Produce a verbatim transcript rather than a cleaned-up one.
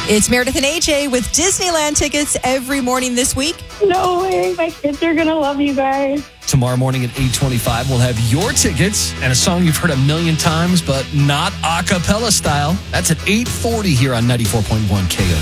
It's Meredith and A J with Disneyland tickets every morning this week. No way. My kids are going to love you guys. Tomorrow morning at eight twenty-five, we'll have your tickets and a song you've heard a million times, but not a cappella style. That's at eight forty here on ninety-four point one K O.